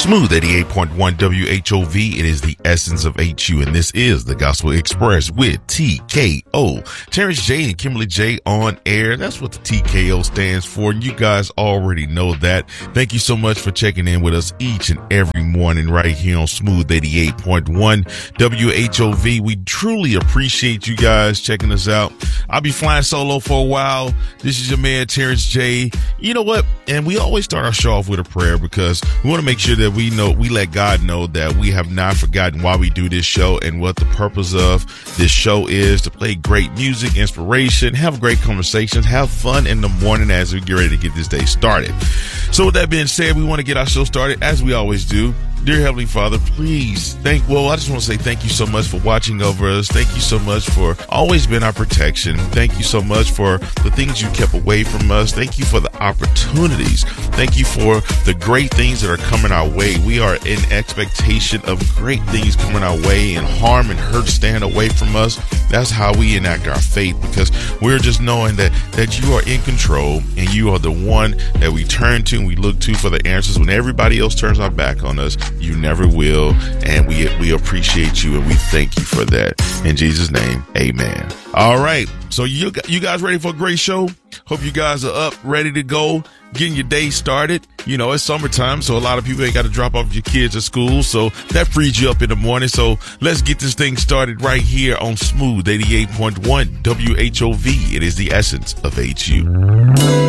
Smooth 88.1 WHOV. It is the essence of HU, and this is the Gospel Express with TKO. Terrence J and Kimberly J on air. That's what the TKO stands for, and you guys already know that. Thank you so much for checking in with us each and every morning right here on Smooth 88.1 WHOV. We truly appreciate you guys checking us out. I'll be flying solo for a while. This is your man, Terrence J. You know what? And we always start our show off with a prayer because we want to make sure that we let God know that we have not forgotten why we do this show and what the purpose of this show is: to play great music, inspiration, have great conversations, have fun in the morning as we get ready to get this day started. So with that being said, we want to get our show started as we always do. Dear Heavenly Father, please I just want to say thank you so much for watching over us. Thank you so much for always being our protection. Thank you so much for the things you kept away from us. Thank you for the opportunities. Thank you for the great things that are coming our way. We are in expectation of great things coming our way, and harm and hurt stand away from us. That's how we enact our faith, because we're just knowing that you are in control and you are the one that we turn to and we look to for the answers. When everybody else turns our back on us, you never will, and we appreciate you and we thank you for that. In Jesus' name, amen. All right, so you guys ready for a great show? Hope you guys are up, ready to go, getting your day started. You know, it's summertime, so a lot of people ain't got to drop off your kids at school, so that frees you up in the morning. So let's get this thing started right here on Smooth 88.1 WHOV. It is the essence of HU.